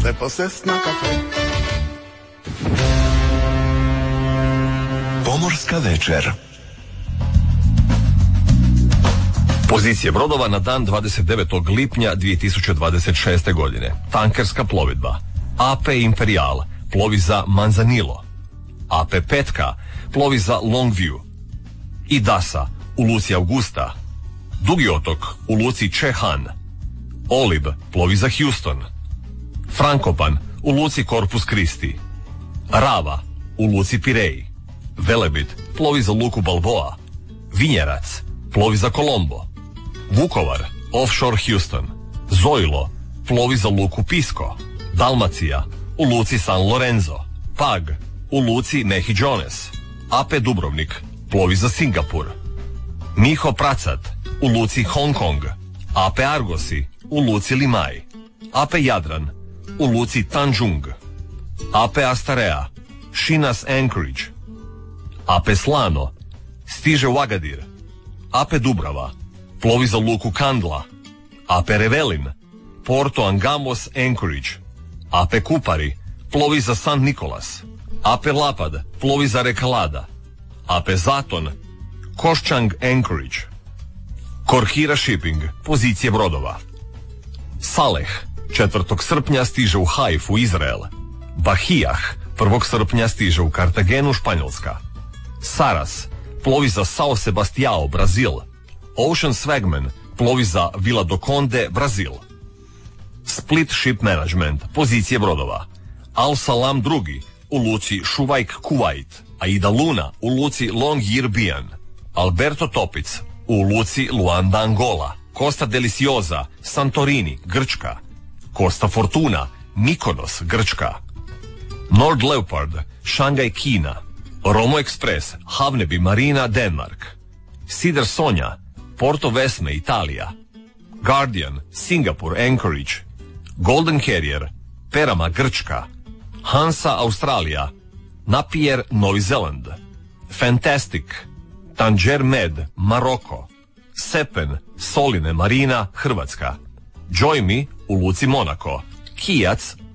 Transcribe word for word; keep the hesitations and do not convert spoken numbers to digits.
se posest na kafe. Pomorska večer. Pozicije brodova na dan dvadeset devetog lipnja dvije tisuće dvadeset šeste. godine. Tankerska plovidba. A P Imperial plovi za Manzanilo. A P Petka plovi za Longview. Idasa u luci Augusta. Dugi otok u luci Čehan. Olib plovi za Houston. Frankopan u luci Corpus Christi. Rava u luci Pirej. Velebit plovi za luku Balboa. Vinjerac plovi za Colombo. Vukovar offshore Houston. Zojlo plovi za luku Pisco. Dalmacija u luci San Lorenzo. Pag u luci Mehiđones. A P Dubrovnik plovi za Singapur. Miho Pracat u luci Hong Kong. A P Argosi u luci Limaj. A P Jadran u luci Tanjung. A P Astarea Shinas Anchorage. A P Slano stiže u Agadir. A P Dubrava plovi za luku Kandla. A P Revelin Porto Angamos Anchorage. A P Kupari plovi za San Nikolas. A P Lapad plovi za Rekalada. A P Zaton Koščang Anchorage. Korhira Shipping pozicije brodova. Saleh četvrtog srpnja stiže u Haifu, Izrael. Bahijah prvog srpnja stiže u Kartagenu, Španjolska. Saras plovi za Sao Sebastiao, Brazil. Ocean Swagman plovi za Vila do Conde, Brazil. Split Ship Management pozicije brodova. Al Salam drugi u luci Šuvajk, Kuwait. Aida Luna u luci Longyearbyen. Alberto Topic u luci Luanda, Angola. Costa Deliciosa, Santorini, Grčka. Costa Fortuna, Mykonos, Grčka. Nord Leopard, Šangaj, Kina. Romo Express, Havneby Marina, Denmark. Sidar Sonja, Porto Vesme, Italija. Guardian, Singapur, Anchorage. Golden Carrier, Perama, Grčka. Hansa, Australija. Napier, Novi Zeland. Fantastic, Tanger Med, Maroko. Sepen, Soline Marina, Hrvatska. Joy Me u luci Monako. Kijac